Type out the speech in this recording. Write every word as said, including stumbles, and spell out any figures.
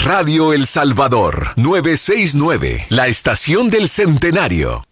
Radio El Salvador, novecientos sesenta y nueve, la estación del centenario.